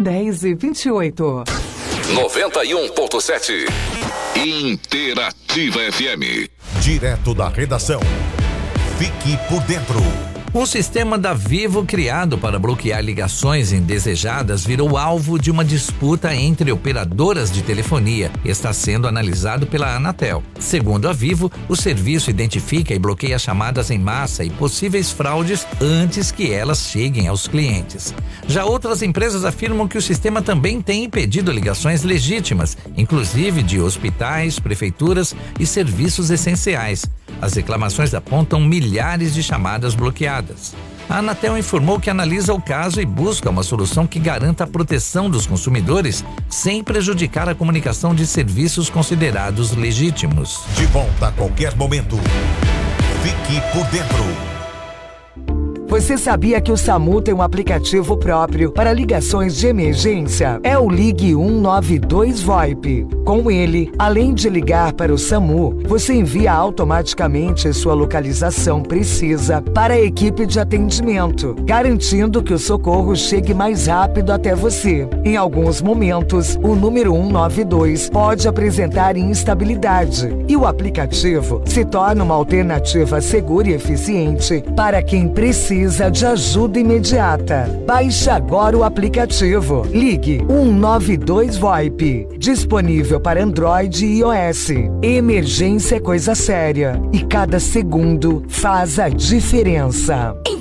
10h28. 91.7 Interativa FM. Direto da redação. Fique por dentro. Um sistema da Vivo criado para bloquear ligações indesejadas virou alvo de uma disputa entre operadoras de telefonia e está sendo analisado pela Anatel. Segundo a Vivo, o serviço identifica e bloqueia chamadas em massa e possíveis fraudes antes que elas cheguem aos clientes. Já outras empresas afirmam que o sistema também tem impedido ligações legítimas, inclusive de hospitais, prefeituras e serviços essenciais. As reclamações apontam milhares de chamadas bloqueadas. A Anatel informou que analisa o caso e busca uma solução que garanta a proteção dos consumidores sem prejudicar a comunicação de serviços considerados legítimos. De volta a qualquer momento. Fique por dentro. Você sabia que o SAMU tem um aplicativo próprio para ligações de emergência? É o Ligue 192 VoIP. Com ele, além de ligar para o SAMU, você envia automaticamente sua localização precisa para a equipe de atendimento, garantindo que o socorro chegue mais rápido até você. Em alguns momentos, o número 192 pode apresentar instabilidade e o aplicativo se torna uma alternativa segura e eficiente para quem precisa de ajuda imediata. Baixe agora o aplicativo. Ligue 192 VoIP. Disponível para Android e iOS. Emergência é coisa séria e cada segundo faz a diferença.